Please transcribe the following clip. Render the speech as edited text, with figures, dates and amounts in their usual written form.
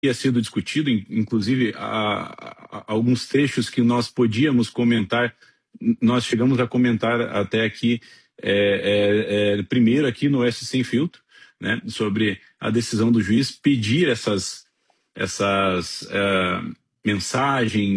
sido discutido, inclusive alguns trechos que nós podíamos comentar, nós chegamos a comentar até aqui, primeiro aqui no Oeste Sem Filtro, né, sobre a decisão do juiz pedir essas mensagens,